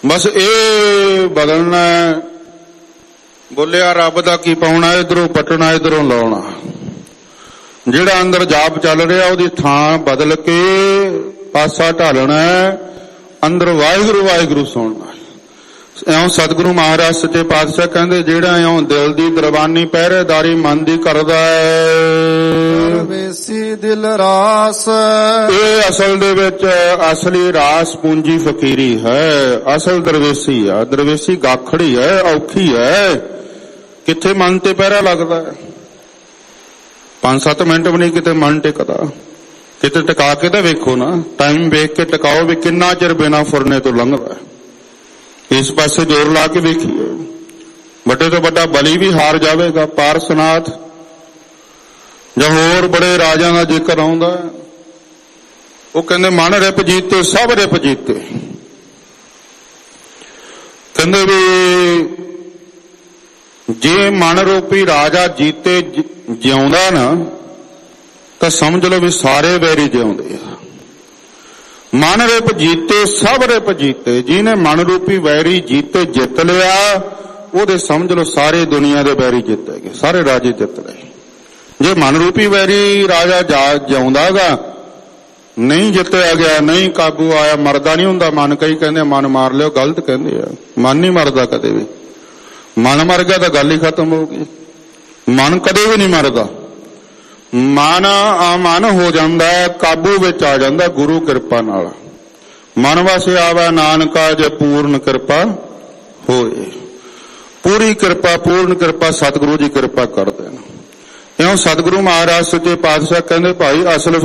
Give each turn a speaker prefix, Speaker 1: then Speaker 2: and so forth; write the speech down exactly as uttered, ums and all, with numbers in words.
Speaker 1: बस ये बदलना है। बोलिया रब दा की पाउना, इधरों पटना इधरों लाउना। जिहड़ा अंदर जाप चल रहा उहदी थां बदल के पासा ढालना है, अंदर वाहिगुरू वाहिगुरू सुनना। इउं सतगुरु महाराज सच्चे पातशाह कहंदे जिहड़ा इउं दिल दी दरबानी पहरेदारी मन दी करदा है,
Speaker 2: दरवेसी दिल रास।
Speaker 1: ये असल दे विच असली रास पूंजी फकीरी है। असल दरवेसी है, दरवेसी गाखड़ी है, औखी है। किथे मन ते पहरा लगदा है, पांच सत्त मिनट भी नहीं किते मन टिकदा। किते टिका के तो वेखो ना, टाइम वेख के टिकाओ भी किन्ना चिर बिना फुरने तो लंघदा है। इस पासे जोर ला के देखिए, बड़े तो बड़ा बली भी हार जाएगा। पारसनाथ जब होर बड़े राजा का जिक्र आउंदा है, वो कहंदे मन रिप जीते सब रिप जीते। कहंदे भी जे मन रूपी राजा जीते जिउंदा ना तो समझ लो भी सारे वैरी जिउंदे आ। मन रिप जीते सब रिप जीते। जिन्हें मन रूपी वैरी जीते जित लिया, वो समझ लो सारे दुनिया के वैरी जिते गए, सारे राजे जित रहे। जे मन रूपी वैरी राजा जा जिउंदा गा, नहीं जितया गया, नहीं काबू आया, मरदा नहीं हुंदा मन। कई कहंदे मन मार लियो, गलत कहंदे आ। मन नहीं मरदा कदे भी। मन मर गया तो गल ही खत्म होगी। मन कदे भी नहीं मरदा। मन अमन हो जाता है, काबू विच आ जाता गुरु कृपा नाल। मन वासे आवा नानका जे पूर्ण कृपा होए। पूरी कृपा पूर्ण कृपा सतगुरु जी कृपा कर देना। इउं सतगुरु महाराज सच्चे पातशाह कहंदे भाई असल